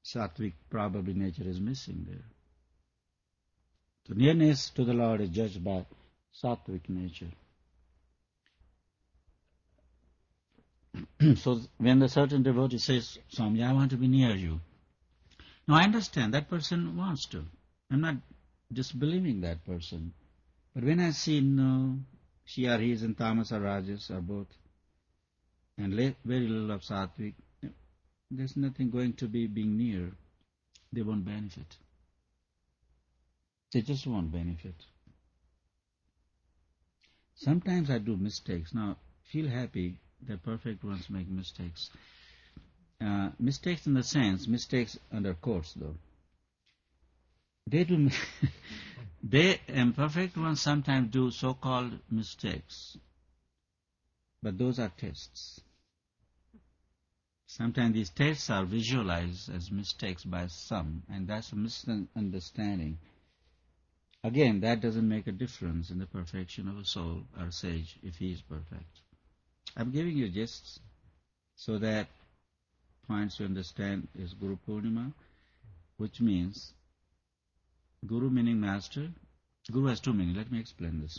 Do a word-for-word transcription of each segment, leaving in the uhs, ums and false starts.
Sattvic probably nature is missing there. So nearness to the Lord is judged by sattvic nature. So when the certain devotee says, Swami, I want to be near you. Now I understand that person wants to. I'm not disbelieving that person. But when I see no, she or he is in tamas or rajas or both, and very little of sattvic, there's nothing going to be being near. They won't benefit. They just won't benefit. Sometimes I do mistakes. Now, feel happy that perfect ones make mistakes. Uh, mistakes in the sense, mistakes under quotes though. They do, they, imperfect ones sometimes do so-called mistakes. But those are tests. Sometimes these tests are visualized as mistakes by some, and that's a misunderstanding. Again, that doesn't make a difference in the perfection of a soul or sage if he is perfect. I'm giving you just so that points to understand is Guru Purnima, which means Guru meaning master. Guru has two meanings. Let me explain this.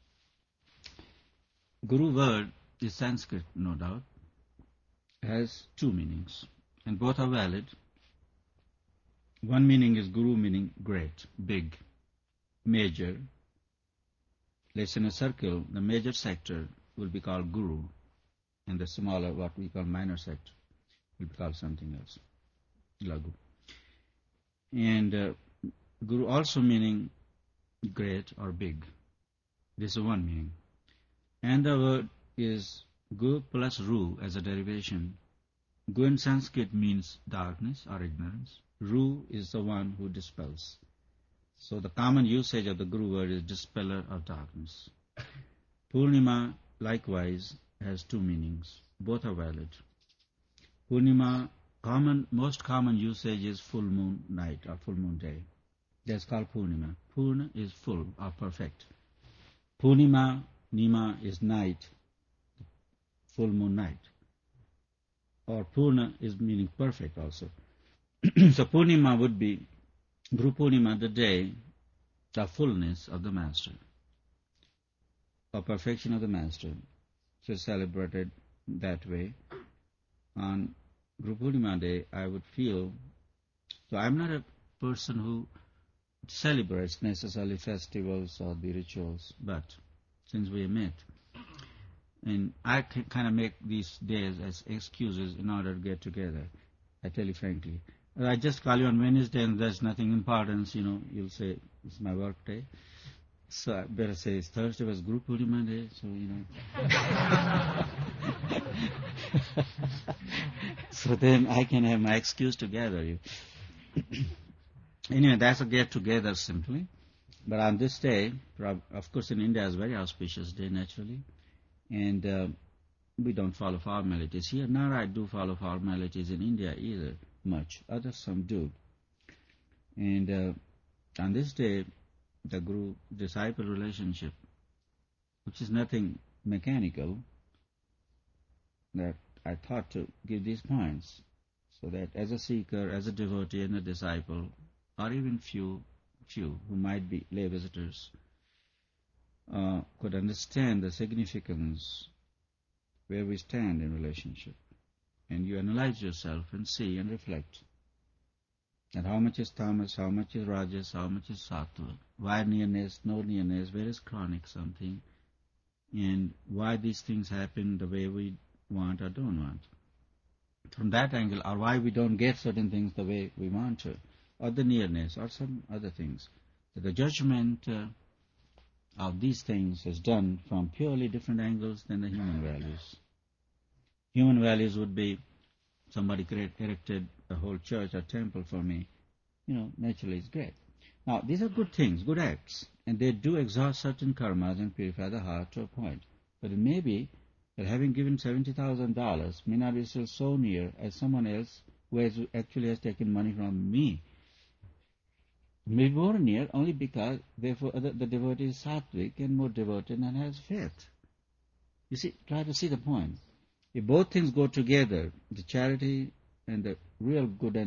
Guru word is Sanskrit, no doubt, has two meanings, and both are valid. One meaning is Guru meaning great, big, major. Let's say in a circle, the major sector will be called Guru, and the smaller, what we call minor sector, will be called something else, Lagu. And uh, Guru also meaning great or big. This is one meaning. And the word is Gu plus Ru as a derivation. Gu in Sanskrit means darkness or ignorance. Ru is the one who dispels. So the common usage of the Guru word is dispeller of darkness. Purnima likewise has two meanings. Both are valid. Purnima, common, most common usage is full moon night or full moon day. That's called Purnima. Purna is full or perfect. Purnima, Nima is night, full moon night. Or Purna is meaning perfect also. So Purnima would be Guru Purnima, the day, the fullness of the Master, or perfection of the Master. So celebrated that way. On Guru Purnima day, I would feel, so I'm not a person who celebrates necessarily festivals or the rituals, but since we met, and I can kind of make these days as excuses in order to get together. I tell you frankly. I just call you on Wednesday and there's nothing important, you know, you'll say, it's my work day. So I better say, it's Thursday was Guru Purnima day, so, you know. So then I can have my excuse to gather you. Anyway, that's a get-together simply. But on this day, of course in India is a very auspicious day naturally. And uh, we don't follow formalities here. Nor I do follow formalities in India either much. Others some do. And uh, on this day, the Guru-disciple relationship, which is nothing mechanical, that I thought to give these points so that as a seeker, as a devotee and a disciple, or even few, few who might be lay visitors, uh, could understand the significance where we stand in relationship. And you analyze yourself and see and reflect that how much is tamas, how much is rajas, how much is sattva, why nearness, no nearness, where is chronic something, and why these things happen the way we want or don't want. From that angle, or why we don't get certain things the way we want to, or the nearness, or some other things. So the judgment uh, of these things is done from purely different angles than the human values. Human values would be somebody create, erected a whole church or temple for me. You know, naturally it's great. Now, these are good things, good acts, and they do exhaust certain karmas and purify the heart to a point. But it may be that having given seventy thousand dollars may not be still so near as someone else who has actually has taken money from me. May be more near only because, therefore, the, the devotee is sattvic and more devoted and has faith. You see, try to see the point. If both things go together, the charity and the real good and